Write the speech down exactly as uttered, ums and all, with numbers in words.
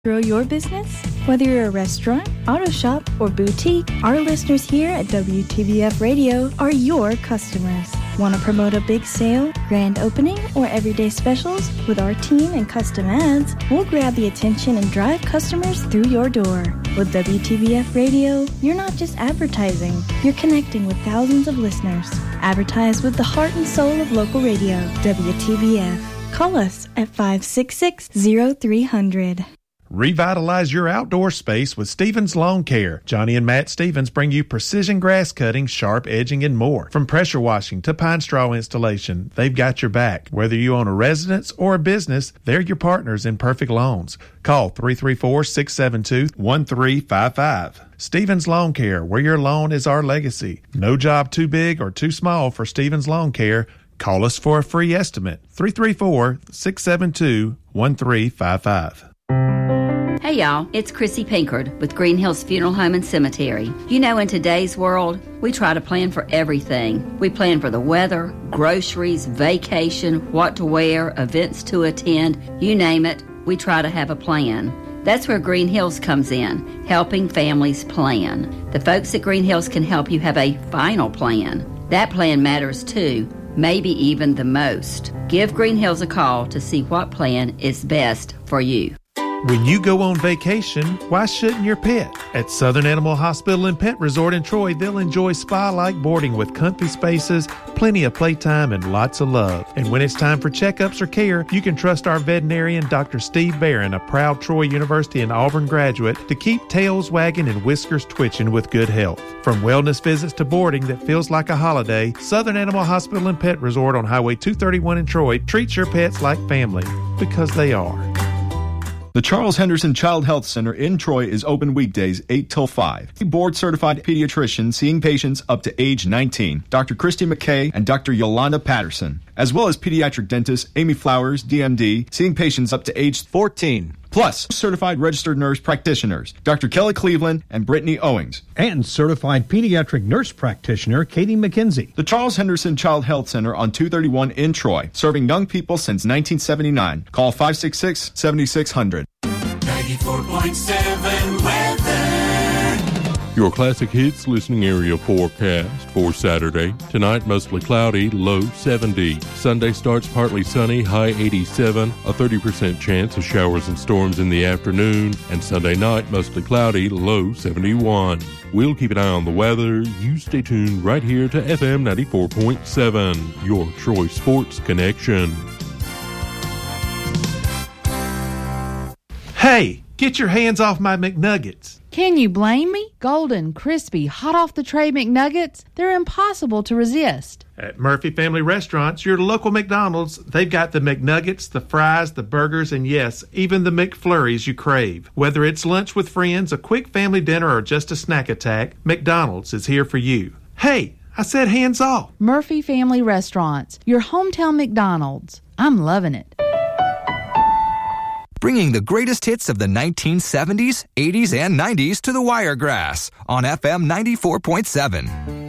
Grow your business? Whether you're a restaurant, auto shop, or boutique, our listeners here at W T B F Radio are your customers. Want to promote a big sale, grand opening, or everyday specials? With our team and custom ads, we'll grab the attention and drive customers through your door. With W T B F Radio, you're not just advertising, you're connecting with thousands of listeners. Advertise with the heart and soul of local radio, W T B F. Call us at five six six, zero three zero zero. Revitalize your outdoor space with Stevens Lawn Care. Johnny and Matt Stevens bring you precision grass cutting, sharp edging, and more. From pressure washing to pine straw installation, they've got your back. Whether you own a residence or a business, they're your partners in perfect lawns. Call three three four, six seven two, one three five five. Stevens Lawn Care, where your lawn is our legacy. No job too big or too small for Stevens Lawn Care. Call us for a free estimate. three three four, six seven two, one three five five. Hey y'all, it's Chrissy Pinkard with Green Hills Funeral Home and Cemetery. You know, in today's world, we try to plan for everything. We plan for the weather, groceries, vacation, what to wear, events to attend, you name it, we try to have a plan. That's where Green Hills comes in, helping families plan. The folks at Green Hills can help you have a final plan. That plan matters too, maybe even the most. Give Green Hills a call to see what plan is best for you. When you go on vacation, why shouldn't your pet? At Southern Animal Hospital and Pet Resort in Troy, they'll enjoy spa-like boarding with comfy spaces, plenty of playtime, and lots of love. And when it's time for checkups or care, you can trust our veterinarian, Doctor Steve Barron, a proud Troy University and Auburn graduate, to keep tails wagging and whiskers twitching with good health. From wellness visits to boarding that feels like a holiday, Southern Animal Hospital and Pet Resort on Highway two thirty-one in Troy treats your pets like family, because they are. The Charles Henderson Child Health Center in Troy is open weekdays eight till five. Board-certified pediatrician seeing patients up to age nineteen, Doctor Christy McKay and Doctor Yolanda Patterson, as well as pediatric dentist Amy Flowers, D M D, seeing patients up to age fourteen. Plus, certified registered nurse practitioners, Doctor Kelly Cleveland and Brittany Owings. And certified pediatric nurse practitioner, Katie McKenzie. The Charles Henderson Child Health Center on two thirty-one in Troy, serving young people since nineteen seventy-nine. Call five six six, seven six zero zero. ninety-four point seven weather. Your classic hits listening area forecast for Saturday. Tonight, mostly cloudy, low seventy. Sunday starts partly sunny, high eighty-seven. A thirty percent chance of showers and storms in the afternoon. And Sunday night, mostly cloudy, low seventy-one. We'll keep an eye on the weather. You stay tuned right here to F M ninety-four point seven, your Troy Sports Connection. Hey, get your hands off my McNuggets. Can you blame me? Golden, crispy, hot off the tray McNuggets, they're impossible to resist. At Murphy Family Restaurants, your local McDonald's, they've got the McNuggets, the fries, the burgers, and yes, even the McFlurries you crave. Whether it's lunch with friends, a quick family dinner, or just a snack attack, McDonald's is here for you. Hey, I said hands off. Murphy Family Restaurants, your hometown McDonald's. I'm loving it. Bringing the greatest hits of the nineteen seventies, eighties, and nineties to the Wiregrass on F M ninety-four point seven.